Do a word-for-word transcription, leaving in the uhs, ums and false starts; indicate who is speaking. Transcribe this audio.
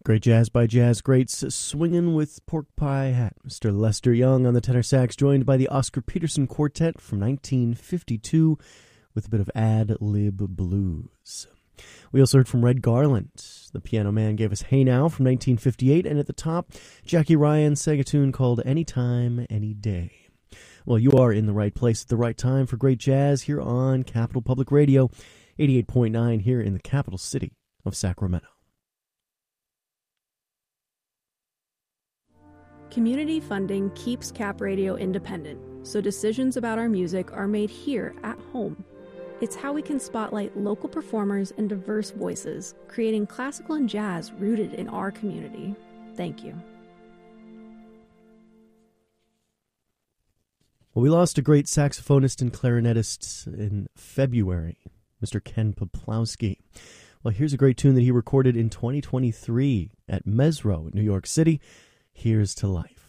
Speaker 1: Great jazz by jazz greats, swinging with pork pie hat. Mister Lester Young on the tenor sax, joined by the Oscar Peterson Quartet from nineteen fifty-two with a bit of ad-lib blues. We also heard from Red Garland. The piano man gave us Hey Now from nineteen fifty-eight, and at the top, Jackie Ryan sang a tune called Anytime, Any Day. Well, you are in the right place at the right time for great jazz here on Capital Public Radio, eighty-eight point nine here in the capital city of Sacramento.
Speaker 2: Community funding keeps Cap Radio independent, so decisions about our music are made here at home. It's how we can spotlight local performers and diverse voices, creating classical and jazz rooted in our community. Thank you.
Speaker 1: Well, we lost a great saxophonist and clarinetist in February, Mister Ken Poplowski. Well, here's a great tune that he recorded in twenty twenty-three at Mesro in New York City. Here's to Life.